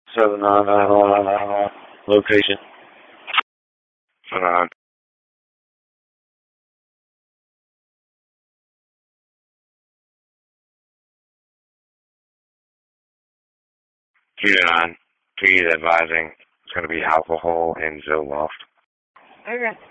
7 location. 7 2 to 9. Please advising it's going to be alcohol in Zoloft. Okay.